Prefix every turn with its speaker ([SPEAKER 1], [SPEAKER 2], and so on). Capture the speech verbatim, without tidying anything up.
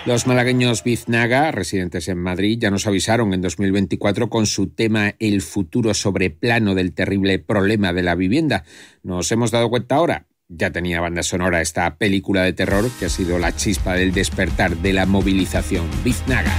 [SPEAKER 1] Los malagueños Biznaga, residentes en Madrid, ya nos avisaron en dos mil veinticuatro con su tema El futuro sobre plano del terrible problema de la vivienda. ¿Nos hemos dado cuenta ahora? Ya tenía banda sonora esta película de terror que ha sido la chispa del despertar de la movilización Biznaga.